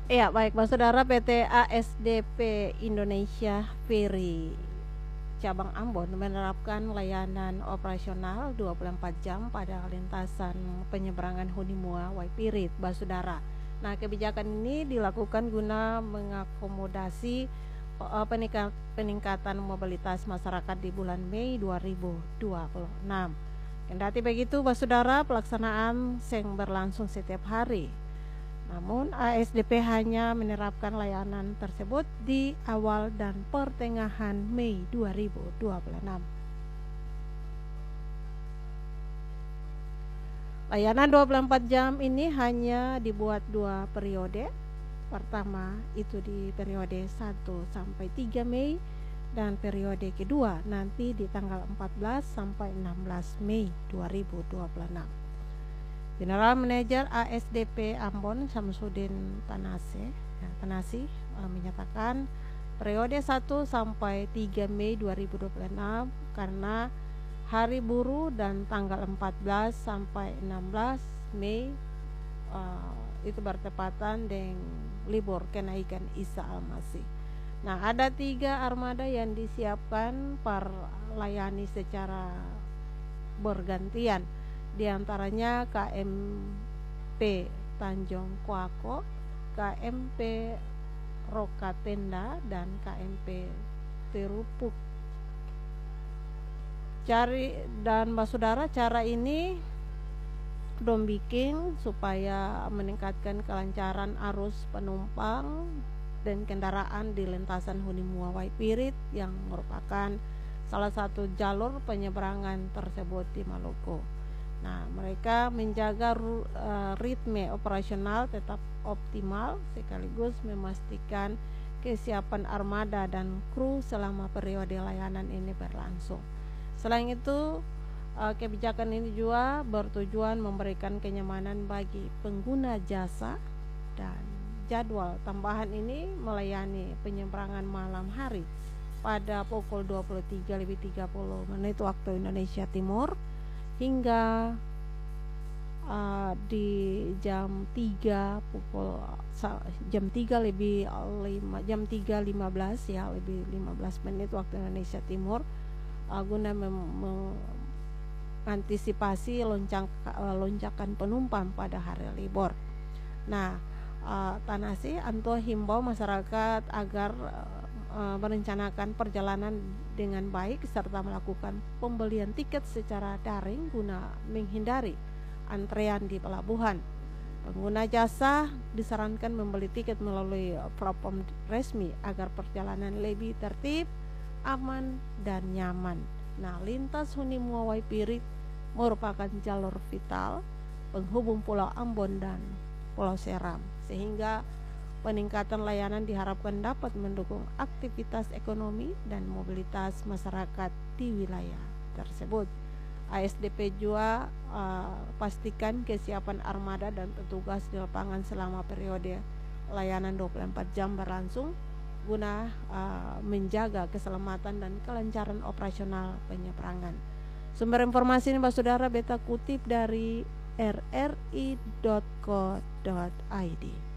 Ya, baik, Pak Saudara, PT ASDP Indonesia Ferry Cabang Ambon menerapkan layanan operasional 24 jam pada lintasan penyeberangan Hunimua Waipirit, Pak Saudara. Nah, kebijakan ini dilakukan guna mengakomodasi peningkatan mobilitas masyarakat di bulan Mei 2026. Kendati begitu, Pak Saudara, pelaksanaan seng berlangsung setiap hari. Namun ASDP hanya menerapkan layanan tersebut di awal dan pertengahan Mei 2026. Layanan 24 jam ini hanya dibuat 2 periode. Pertama itu di periode 1 sampai 3 Mei dan periode kedua nanti di tanggal 14 sampai 16 Mei 2026. General Manager ASDP Ambon Samsudin Tanasi menyatakan periode 1 sampai 3 Mei 2026 karena hari buruh dan tanggal 14 sampai 16 Mei itu bertepatan dengan libur kenaikan Isa Al-Masih. Nah, ada 3 armada yang disiapkan per layani secara bergantian. Di antaranya KMP Tanjung Kuako, KMP Rokatenda, dan KMP Terupuk. Mbak Saudara, cara ini dong bikin supaya meningkatkan kelancaran arus penumpang dan kendaraan di lintasan Hunimua Waipirit yang merupakan salah satu jalur penyeberangan tersebut di Maluku. Nah, mereka menjaga ritme operasional tetap optimal sekaligus memastikan kesiapan armada dan kru selama periode layanan ini berlangsung. Selain itu, kebijakan ini juga bertujuan memberikan kenyamanan bagi pengguna jasa, dan jadwal tambahan ini melayani penyeberangan malam hari pada pukul 23.30 waktu Indonesia Timur hingga di jam 3 jam 3.15 ya, lebih 15 menit waktu Indonesia Timur, guna mengantisipasi lonjakan penumpang pada hari libur. Nah, Tanasi Anto himbau masyarakat agar merencanakan perjalanan dengan baik serta melakukan pembelian tiket secara daring guna menghindari antrean di pelabuhan. Pengguna jasa disarankan membeli tiket melalui platform resmi agar perjalanan lebih tertib, aman, dan nyaman. Nah, lintas Hunimua Waipirit merupakan jalur vital penghubung Pulau Ambon dan Pulau Seram, sehingga peningkatan layanan diharapkan dapat mendukung aktivitas ekonomi dan mobilitas masyarakat di wilayah tersebut. ASDP juga pastikan kesiapan armada dan petugas di lapangan selama periode layanan 24 jam berlangsung guna menjaga keselamatan dan kelancaran operasional penyeberangan. Sumber informasi ini, Mbak Saudara, beta kutip dari rri.co.id.